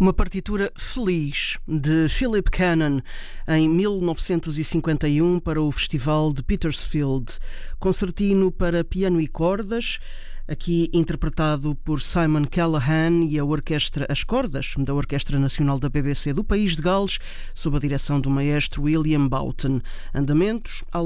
Uma partitura feliz de Philip Cannon em 1951 para o Festival de Petersfield. Concertino para piano e cordas, aqui interpretado por Simon Callaghan e as cordas da Orquestra Nacional da BBC do País de Gales, sob a direção do maestro William Boughton. Andamentos